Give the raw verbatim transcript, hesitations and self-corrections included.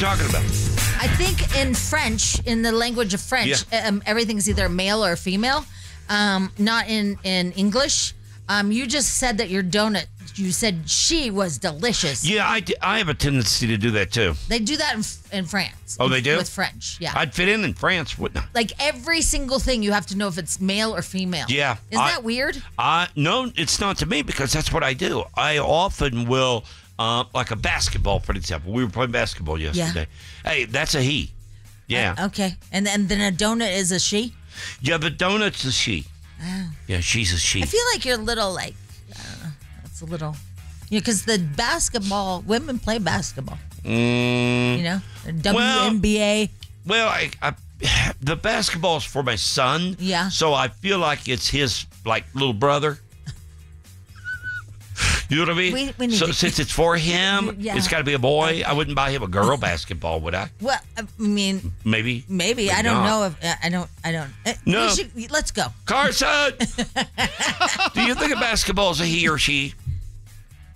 talking about? I think in French, in the language of French, Yeah. um, everything's either male or female. Um, not in, in English. Um, you just said that your donut, you said she was delicious. Yeah, I, d- I have a tendency to do that too. They do that in, in France. Oh, they do? With French, yeah. I'd fit in in France, wouldn't I? Like every single thing, you have to know if it's male or female. Yeah. Isn't I- that weird? Uh, no, it's not to me because that's what I do. I often will, uh, like a basketball, for example. We were playing basketball yesterday. Hey, that's a he. Yeah. Uh, okay. And then, then a donut is a she? Yeah, the donut's a she. Oh. Yeah, she's a she. I feel like you're a little like, I don't know, that's a little, you know, because the basketball, women play basketball, Mm, you know, W N B A. well, I, I, the basketball's for my son. Yeah. So I feel like it's his, like, little brother. You know what I mean? We- we need so to- since it's for him, Yeah. it's got to be a boy. I wouldn't buy him a girl basketball, would I? Well, I mean, Maybe. maybe. Maybe I don't not. know if, I don't, I don't. uh, No. we should- let's go. Carson! Do you think a basketball is a he or she?